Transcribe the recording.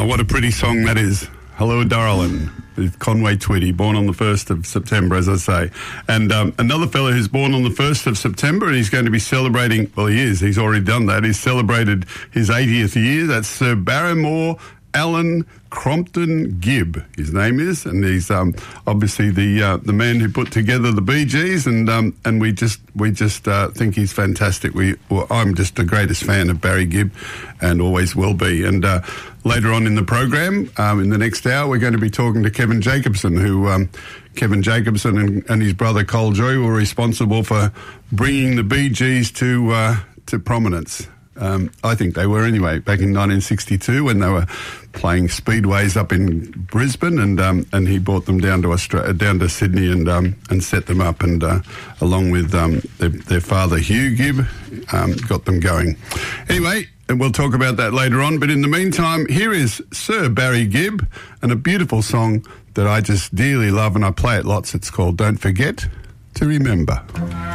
what a pretty song that is. Hello, Darling, with Conway Twitty, born on the 1st of September, as I say. And another fellow who's born on the 1st of September, and he's going to be celebrating, well, he's already done that. He's celebrated his 80th year. That's Sir Barrymore Alan Crompton Gibb, his name is, and he's obviously the man who put together the Bee Gees, and we just think he's fantastic. I'm just the greatest fan of Barry Gibb, and always will be. And later on in the program, in the next hour, we're going to be talking to Kevin Jacobson, Kevin Jacobson and his brother Cole Joy were responsible for bringing the Bee Gees to prominence. I think they were anyway, back in 1962 when they were playing speedways up in Brisbane, and he brought them down to down to Sydney and set them up, and along with their father Hugh Gibb, got them going. Anyway, and we'll talk about that later on. But in the meantime, here is Sir Barry Gibb and a beautiful song that I just dearly love, and I play it lots. It's called "Don't Forget to Remember."